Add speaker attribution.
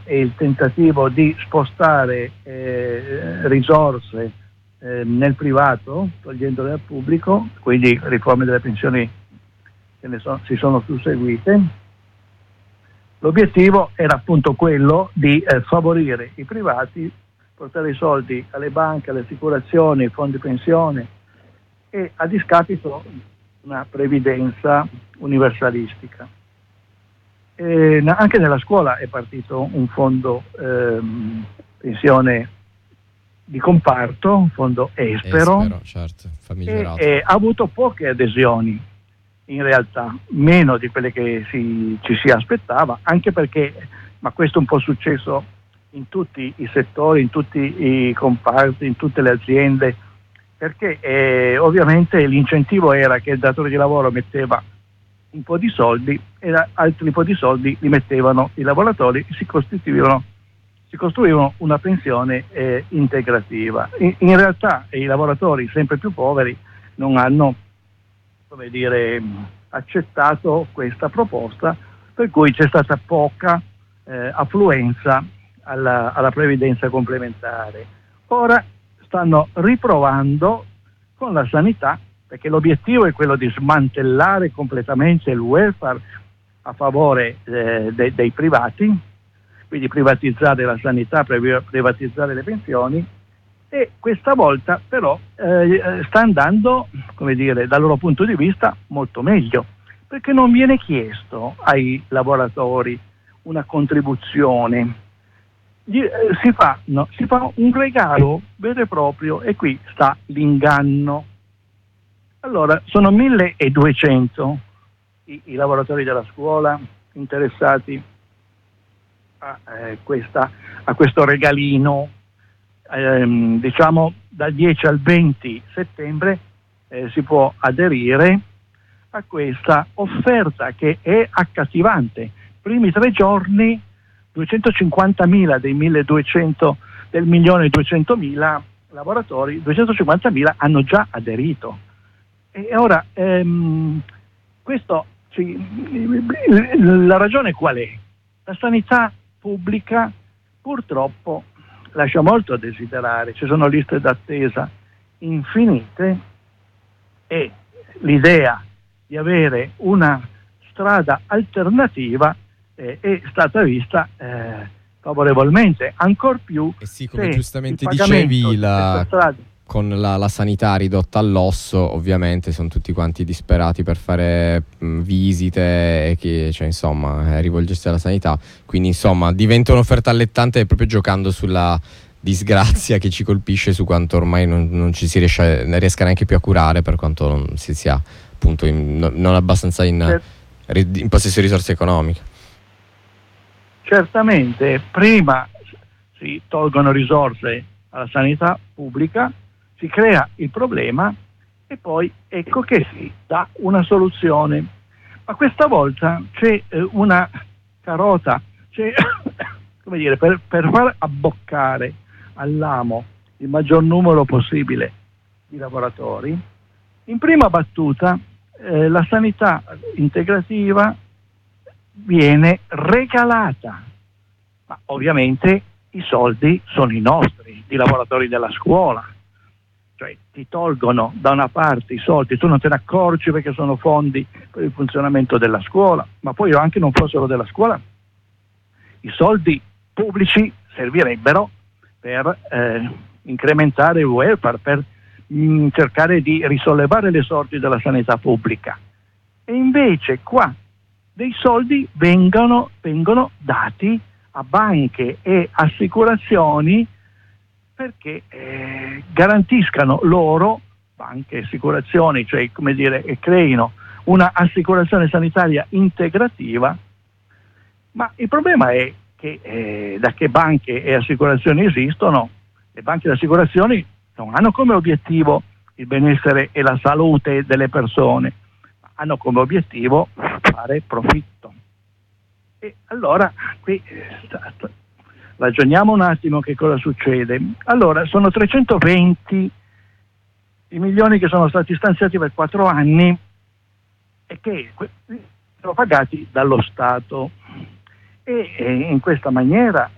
Speaker 1: è il tentativo di spostare risorse nel privato, togliendole dal pubblico, quindi riforme delle pensioni che si sono susseguite. L'obiettivo era appunto quello di favorire i privati, portare i soldi alle banche, alle assicurazioni, ai fondi pensione e a discapito di una previdenza universalistica. Anche nella scuola è partito un fondo pensione di comparto, un fondo Espero,
Speaker 2: certo, famigerato.
Speaker 1: e ha avuto poche adesioni, in realtà meno di quelle che ci si aspettava, anche perché, ma questo è un po' successo in tutti i settori, in tutti i comparti, in tutte le aziende, perché ovviamente l'incentivo era che il datore di lavoro metteva un po' di soldi e altri po' di soldi li mettevano i lavoratori e si costruivano una pensione integrativa. In realtà i lavoratori sempre più poveri non hanno, come dire, accettato questa proposta, per cui c'è stata poca affluenza alla previdenza complementare. Ora stanno riprovando con la sanità, perché l'obiettivo è quello di smantellare completamente il welfare a favore dei privati, quindi privatizzare la sanità, privatizzare le pensioni, e questa volta però sta andando, come dire, dal loro punto di vista molto meglio, perché non viene chiesto ai lavoratori una contribuzione, si fa un regalo vero e proprio, e qui sta l'inganno. Allora, sono 1200 i lavoratori della scuola interessati a questo regalino. Diciamo dal 10 al 20 settembre si può aderire a questa offerta che è accattivante. Primi 3 giorni 250.000 dei 1.200 del 1.200.000 lavoratori, 250.000 hanno già aderito. E ora la ragione qual è? La sanità pubblica purtroppo lascia molto a desiderare, ci sono liste d'attesa infinite e l'idea di avere una strada alternativa è stata vista favorevolmente, ancor più
Speaker 2: sì, come giustamente dicevi, con la sanità ridotta all'osso, ovviamente sono tutti quanti disperati per fare visite e rivolgersi alla sanità, quindi insomma diventa un'offerta allettante proprio giocando sulla disgrazia che ci colpisce, su quanto ormai non ci si riesca neanche più a curare, per quanto non si sia appunto non abbastanza in possesso di risorse economiche.
Speaker 1: Certamente, prima si tolgono risorse alla sanità pubblica, si crea il problema e poi ecco che si dà una soluzione. Ma questa volta c'è una carota, come dire, per far abboccare all'amo il maggior numero possibile di lavoratori. In prima battuta la sanità integrativa viene regalata, ma ovviamente i soldi sono i nostri, i lavoratori della scuola. Cioè ti tolgono da una parte i soldi, tu non te ne accorgi perché sono fondi per il funzionamento della scuola, ma poi anche non fossero della scuola, i soldi pubblici servirebbero per incrementare il welfare, per cercare di risollevare le sorti della sanità pubblica. E invece qua dei soldi vengono dati a banche e assicurazioni perché garantiscano loro, banche e assicurazioni, cioè come dire, creino una assicurazione sanitaria integrativa. Ma il problema è che da che banche e assicurazioni esistono, le banche e assicurazioni non hanno come obiettivo il benessere e la salute delle persone, ma hanno come obiettivo fare profitto. E allora qui ragioniamo un attimo che cosa succede. Allora, sono 320 i milioni che sono stati stanziati per 4 anni e che sono pagati dallo Stato, e in questa maniera